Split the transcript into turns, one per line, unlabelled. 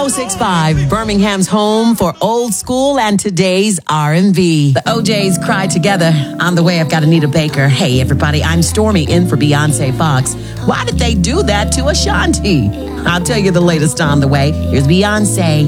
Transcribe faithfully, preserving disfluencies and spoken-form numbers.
six five, Birmingham's home for old school and today's R and B. The O Js cry together. On the way, I've got Anita Baker. Hey, everybody, I'm Stormy in for Beyonce Fox. Why did they do that to Ashanti? I'll tell you the latest on the way. Here's Beyonce.